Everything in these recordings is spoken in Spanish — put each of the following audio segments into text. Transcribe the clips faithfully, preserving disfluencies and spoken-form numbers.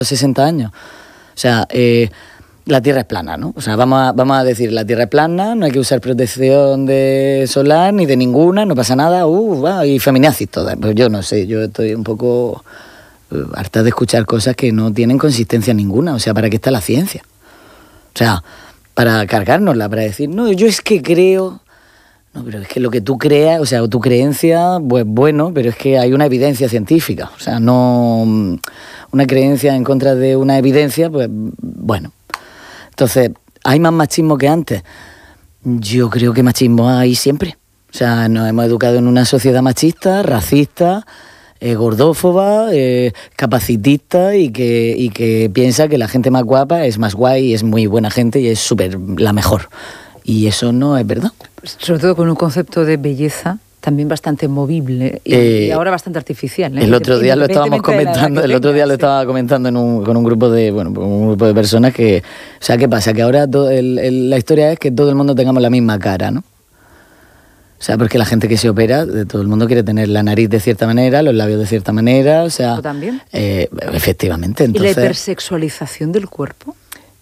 sesenta años. O sea, eh, la Tierra es plana, ¿no? O sea, vamos a, vamos a decir, la Tierra es plana, no hay que usar protección de solar ni de ninguna, no pasa nada, uh, va, y feminazis todas. Pues yo no sé, yo estoy un poco uh, harta de escuchar cosas que no tienen consistencia ninguna. O sea, ¿para qué está la ciencia? O sea, para cargárnosla, para decir, no, yo es que creo... No, pero es que lo que tú creas, o sea, tu creencia, pues bueno, pero es que hay una evidencia científica. O sea, no... Una creencia en contra de una evidencia, pues bueno. Entonces, ¿hay más machismo que antes? Yo creo que machismo hay siempre. O sea, nos hemos educado en una sociedad machista, racista, eh, gordófoba, eh, capacitista y que, y que piensa que la gente más guapa es más guay y es muy buena gente y es súper la mejor. Y eso no es verdad. Sobre todo con un concepto de belleza también bastante movible y, eh, y ahora bastante artificial, ¿eh? El otro día lo estábamos comentando, el otro día lo estaba comentando en un, con un grupo de, bueno, un grupo de personas que, o sea, ¿qué pasa? Que ahora todo el, el, la historia es que todo el mundo tengamos la misma cara, ¿no? O sea, porque la gente que se opera, todo el mundo quiere tener la nariz de cierta manera, los labios de cierta manera, o sea... ¿Tú también? Eh, efectivamente, entonces... ¿Y la hipersexualización del cuerpo?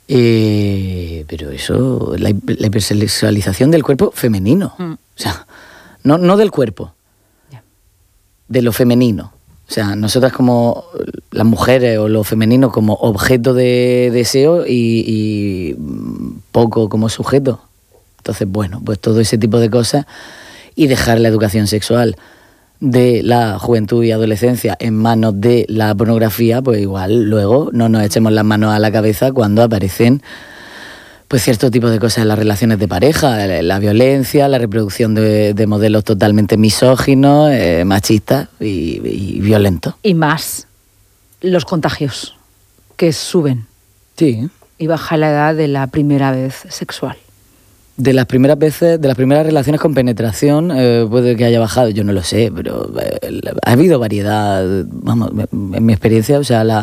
Eh, pero eso, la, la hipersexualización del cuerpo femenino, mm. o sea, no, no del cuerpo, yeah. de lo femenino. O sea, nosotras como las mujeres o lo femenino como objeto de deseo y, y poco como sujeto. Entonces, bueno, pues todo ese tipo de cosas y dejar la educación sexual de la juventud y adolescencia en manos de la pornografía, pues igual luego no nos echemos las manos a la cabeza cuando aparecen pues cierto tipo de cosas en las relaciones de pareja, la violencia, la reproducción de, de modelos totalmente misóginos, eh, machistas y, y violentos. Y más los contagios que suben. Sí. Y baja la edad de la primera vez sexual. De las primeras veces, de las primeras relaciones con penetración, eh, puede que haya bajado, yo no lo sé, pero eh, ha habido variedad, vamos, en mi experiencia, o sea, la,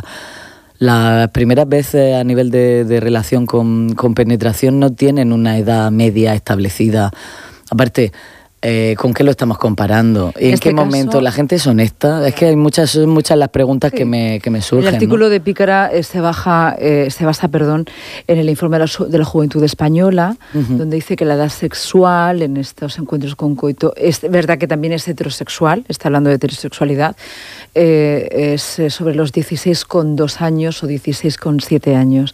las primeras veces a nivel de, de relación con, con penetración no tienen una edad media establecida. Aparte, eh, ¿con qué lo estamos comparando? ¿En, ¿En este qué caso, momento? ¿La gente es honesta? Es que hay muchas, son muchas las preguntas sí. que, me, que me surgen. El artículo ¿no? de Pícara eh, se, baja, eh, se basa perdón, en el informe de la, de la Juventud Española, uh-huh. donde dice que la edad sexual en estos encuentros con coito es verdad que también es heterosexual, está hablando de heterosexualidad, eh, es sobre los dieciséis con dos años o dieciséis con siete años.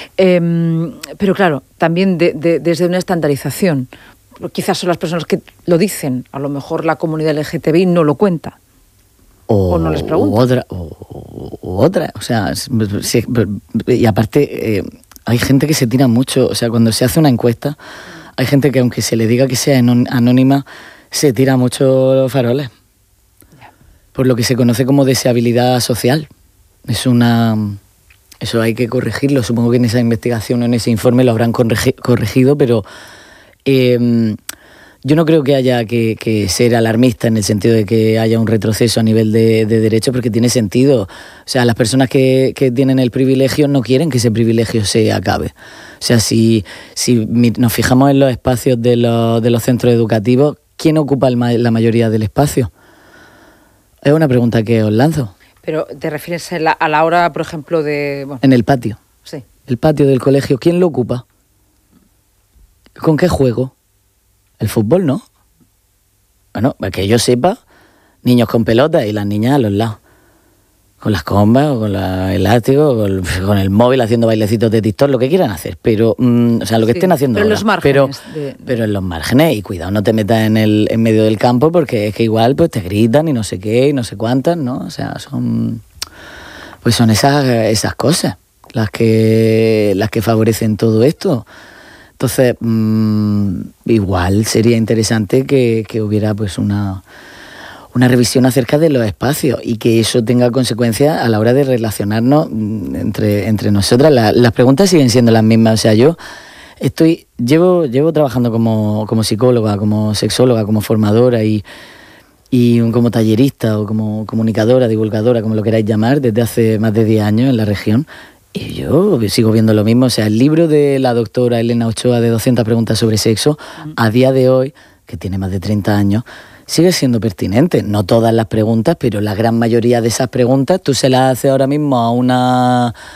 Eh, pero claro, también de, de, desde una estandarización. Quizás son las personas que lo dicen, a lo mejor la comunidad L G T B I no lo cuenta. O, o no les pregunta. O otra, o, o otra, o sea, sí, y aparte eh, hay gente que se tira mucho, o sea, cuando se hace una encuesta, hay gente que aunque se le diga que sea anónima, se tira mucho los faroles. Yeah. Por lo que se conoce como deseabilidad social. Es una... Eso hay que corregirlo, supongo que en esa investigación o en ese informe lo habrán corregi- corregido, pero... Eh, yo no creo que haya que, que ser alarmista en el sentido de que haya un retroceso a nivel de, de derechos, porque tiene sentido. O sea, las personas que, que tienen el privilegio no quieren que ese privilegio se acabe. O sea, si, si nos fijamos en los espacios de los, de los centros educativos, ¿quién ocupa el, la mayoría del espacio? Es una pregunta que os lanzo. Pero te refieres a la, a la hora, por ejemplo, de... Bueno. En el patio. Sí. El patio del colegio, ¿quién lo ocupa? ¿Con qué juego? El fútbol, ¿no? Bueno, que yo sepa, niños con pelotas y las niñas a los lados. Con las combas, o con la elástico, con, con el móvil haciendo bailecitos de TikTok, lo que quieran hacer. Pero, mmm, o sea, lo que sí, estén haciendo pero ahora. En los márgenes pero, de... pero en los márgenes, y cuidado, no te metas en el en medio del campo, porque es que igual pues te gritan y no sé qué, y no sé cuántas, ¿no? O sea, son... Pues son esas, esas cosas las que, las que favorecen todo esto. Entonces, mmm, igual sería interesante que, que hubiera pues una, una revisión acerca de los espacios y que eso tenga consecuencias a la hora de relacionarnos entre, entre nosotras. La, las preguntas siguen siendo las mismas. O sea, yo estoy llevo, llevo trabajando como, como psicóloga, como sexóloga, como formadora y, y como tallerista o como comunicadora, divulgadora, como lo queráis llamar, desde hace más de diez años en la región. Y yo sigo viendo lo mismo. O sea, el libro de la doctora Elena Ochoa de doscientas preguntas sobre sexo, a día de hoy, que tiene más de treinta años, sigue siendo pertinente. No todas las preguntas, pero la gran mayoría de esas preguntas tú se las haces ahora mismo a una